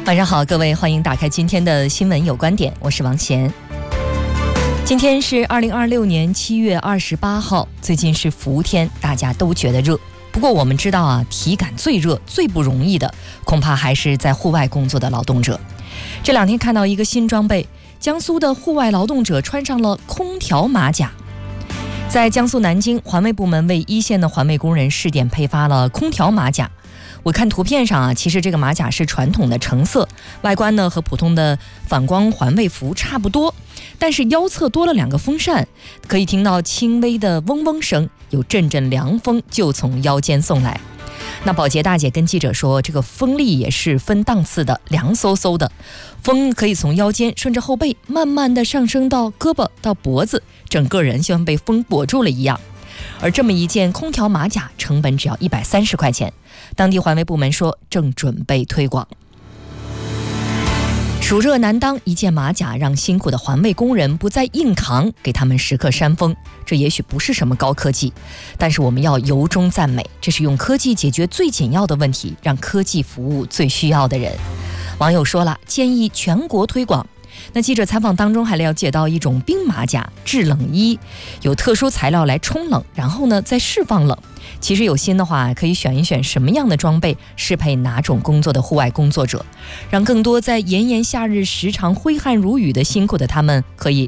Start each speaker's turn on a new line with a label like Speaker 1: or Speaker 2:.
Speaker 1: 晚上好，各位，欢迎打开今天的新闻有观点，我是王贤。今天是2026年7月28号，最近是伏天，大家都觉得热。不过我们知道啊，体感最热、最不容易的，恐怕还是在户外工作的劳动者。这两天看到一个新装备，江苏的户外劳动者穿上了空调马甲。在江苏南京，环卫部门为一线的环卫工人试点配发了空调马甲。我看图片上啊，其实这个马甲是传统的橙色，外观呢和普通的反光环卫服差不多，但是腰侧多了2个风扇，可以听到轻微的嗡嗡声，有阵阵凉风就从腰间送来。那保洁大姐跟记者说，这个风力也是分档次的，凉飕飕的，风可以从腰间顺着后背慢慢的上升到胳膊到脖子，整个人像被风裹住了一样。而这么一件空调马甲成本只要130块钱，当地环卫部门说正准备推广。暑热难当，一件马甲让辛苦的环卫工人不再硬扛，给他们时刻扇风。这也许不是什么高科技，但是我们要由衷赞美，这是用科技解决最紧要的问题，让科技服务最需要的人。网友说了，建议全国推广。那记者采访当中还了解到一种冰马甲制冷衣，有特殊材料来冲冷，然后呢再释放冷。其实有心的话，可以选一选什么样的装备适配哪种工作的户外工作者，让更多在炎炎夏日时常挥汗如雨的辛苦的他们可以